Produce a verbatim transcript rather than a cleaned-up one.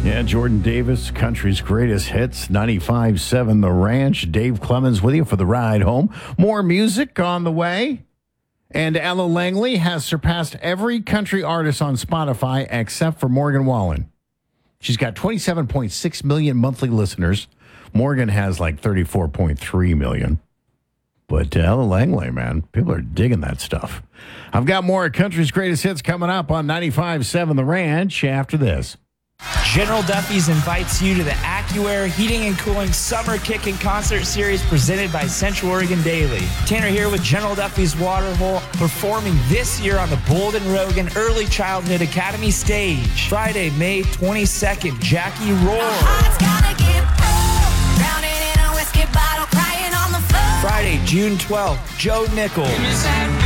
Yeah, Jordan Davis, country's greatest hits, ninety-five point seven The Ranch. Dave Clemens with you for the ride home. More music on the way. And Ella Langley has surpassed every country artist on Spotify except for Morgan Wallen. She's got twenty-seven point six million monthly listeners. Morgan has like thirty-four point three million. But uh, Ella Langley, man, people are digging that stuff. I've got more country's greatest hits coming up on ninety-five point seven The Ranch after this. General Duffy's invites you to the AccuAir Heating and Cooling Summer Kicking Concert Series presented by Central Oregon Daily. Tanner here with General Duffy's Waterhole, performing this year on the Bold and Rogan Early Childhood Academy stage. Friday, May twenty-second, Jackie Roar. Friday, June twelfth, Joe Nickel.